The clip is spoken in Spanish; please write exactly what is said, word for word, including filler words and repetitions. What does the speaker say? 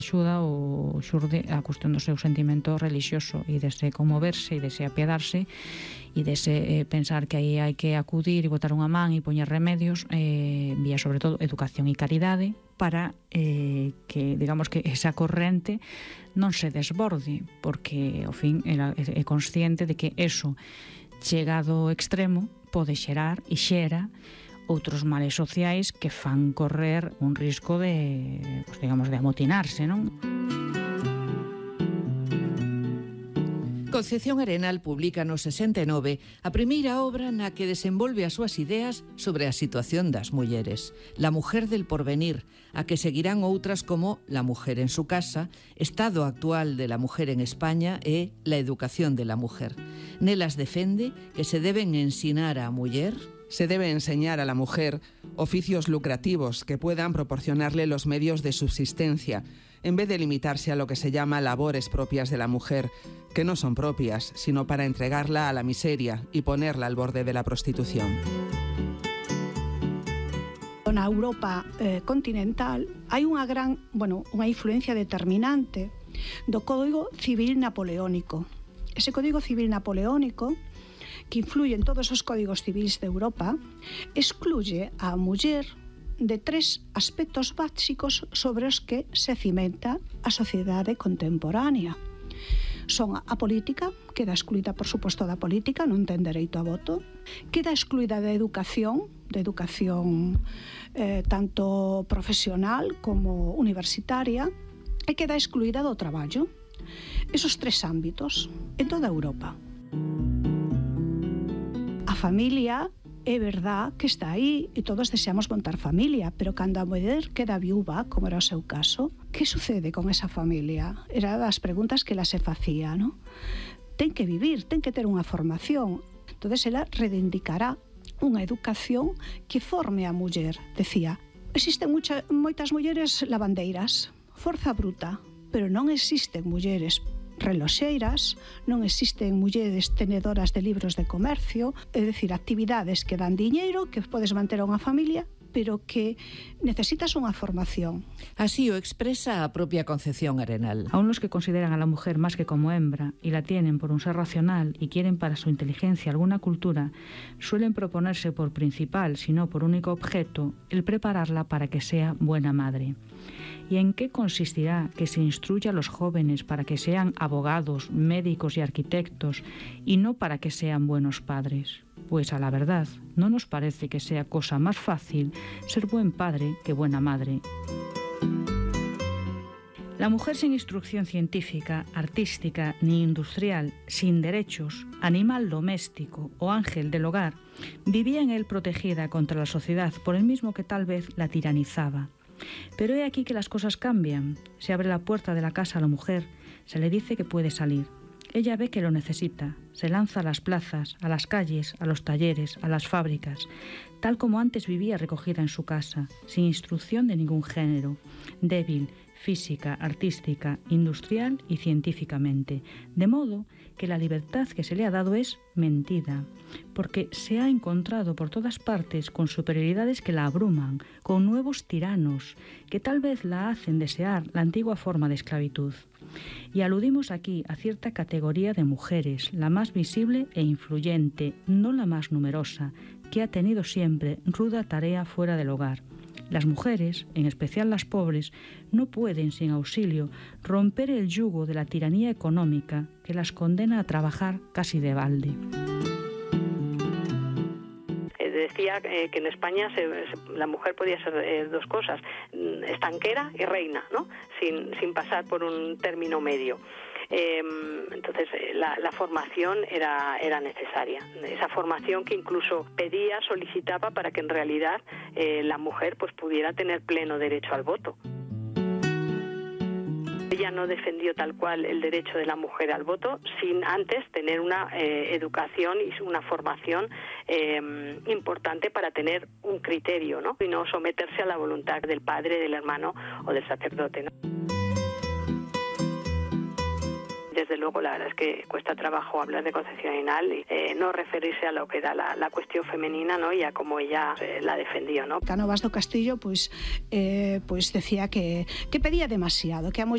Axuda o xurde a cuestión do seu sentimento religioso e dese conmoverse e dese apiadarse e dese eh, pensar que aí hai que acudir e botar unha man e poñer remedios, eh, vía sobre todo educación e caridade, para eh, que, digamos, que esa corrente non se desborde, porque, ao fin, ela é consciente de que eso, chegado ao extremo, pode xerar e xera outros males sociais que fan correr un risco de, pues, digamos, de amotinarse, non? Concepción Arenal publica no sesenta e nove a primeira obra na que desenvolve as súas ideas sobre a situación das mulleres. La mujer del porvenir, a que seguirán outras como La mujer en su casa, Estado actual de la mujer en España e La educación de la mujer. Nelas defende que se deben ensinar á muller. Se debe enseñar a la mujer oficios lucrativos que puedan proporcionarle los medios de subsistencia, en vez de limitarse a lo que se llama labores propias de la mujer, que no son propias, sino para entregarla a la miseria y ponerla al borde de la prostitución. Na Europa eh, continental hai unha gran, bueno, unha influencia determinante do Código Civil Napoleónico. Ese Código Civil Napoleónico, que influye en todos os códigos civis de Europa, excluye a muller de tres aspectos básicos sobre os que se cimenta a sociedade contemporánea. Son a política, queda excluída, por suposto, da política, non ten dereito a voto, queda excluída da educación, de educación eh, tanto profesional como universitaria, e queda excluída do traballo. Esos tres ámbitos en toda Europa. A familia é verdad que está aí e todos deseamos montar familia, pero cando a muller queda viúva, como era o seu caso, que sucede con esa familia? Era das preguntas que ela se facía, non? Ten que vivir, ten que ter unha formación. Entonces ela reivindicará unha educación que forme a muller. Decía, existen mucha, moitas mulleres lavandeiras, forza bruta, pero non existen mulleres reloxeiras, non existen mulleres tenedoras de libros de comercio, é dicir, actividades que dan diñeiro, que podes manter a unha familia, pero que necesitas unha formación. Así o expresa a propia Concepción Arenal. Aún los que consideran a la mujer más que como hembra y la tienen por un ser racional y quieren para su inteligencia alguna cultura, suelen proponerse por principal, si no por único objeto, el prepararla para que sea buena madre. ¿Y en qué consistirá que se instruya a los jóvenes para que sean abogados, médicos y arquitectos y no para que sean buenos padres? Pues a la verdad, no nos parece que sea cosa más fácil ser buen padre que buena madre. La mujer sin instrucción científica, artística ni industrial, sin derechos, animal doméstico o ángel del hogar, vivía en él protegida contra la sociedad por el mismo que tal vez la tiranizaba. Pero he aquí que las cosas cambian. Se abre la puerta de la casa a la mujer, se le dice que puede salir. Ella ve que lo necesita, se lanza a las plazas, a las calles, a los talleres, a las fábricas, tal como antes vivía recogida en su casa, sin instrucción de ningún género, débil, física, artística, industrial y científicamente, de modo que la libertad que se le ha dado es mentida, porque se ha encontrado por todas partes con superioridades que la abruman, con nuevos tiranos, que tal vez la hacen desear la antigua forma de esclavitud. Y aludimos aquí a cierta categoría de mujeres, la más visible e influyente, no la más numerosa, que ha tenido siempre ruda tarea fuera del hogar. Las mujeres, en especial las pobres, no pueden, sin auxilio, romper el yugo de la tiranía económica que las condena a trabajar casi de balde. Decía eh, que en España se, se, la mujer podía ser eh, dos cosas, estanquera y reina, ¿no? Sin, sin pasar por un término medio. Eh, entonces la, la formación era, era necesaria, esa formación que incluso pedía, solicitaba para que en realidad eh, la mujer pues pudiera tener pleno derecho al voto. Ella no defendió tal cual el derecho de la mujer al voto sin antes tener una eh, educación y una formación eh, importante para tener un criterio, ¿no? Y no someterse a la voluntad del padre, del hermano o del sacerdote, ¿no? Desde luego, la verdad es que cuesta trabajo hablar de Concepción Arenal y eh, no referirse a lo que da la, la cuestión femenina, ¿no? Y a cómo ella eh, la defendió, ¿no? Cánovas do Castillo, pues, eh, pues decía que, que pedía demasiado, que a